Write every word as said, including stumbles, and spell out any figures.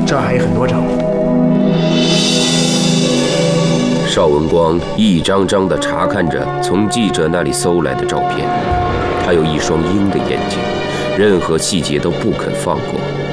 这儿还有很多张。 邵文光一张张地查看着从记者那里搜来的照片，他有一双鹰的眼睛，任何细节都不肯放过。